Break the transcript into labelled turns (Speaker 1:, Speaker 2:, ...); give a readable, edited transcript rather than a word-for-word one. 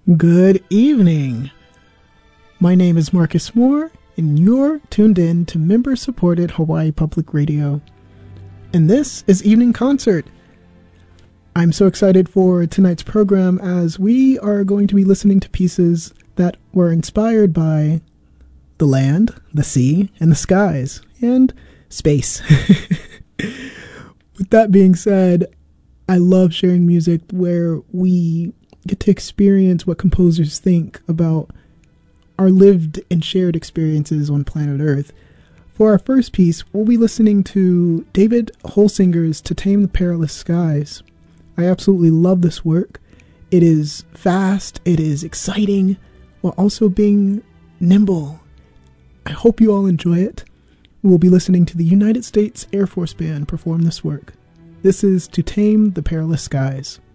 Speaker 1: Good evening. My name is Marcus Moore, and you're tuned in to member-supported Hawaii Public Radio. And this is Evening Concert. I'm so excited for tonight's program as we are going to be listening to pieces that were inspired by the land, the sea, and the skies, and space. With that being said, I love sharing music where we get to experience what composers think about our lived and shared experiences on planet Earth. For our first piece, we'll be listening to David Holsinger's To Tame the Perilous Skies. I absolutely love this work. It is fast, it is exciting, while also being nimble. I hope you all enjoy it. We'll be listening to the United States Air Force Band perform this work. This is To Tame the Perilous Skies.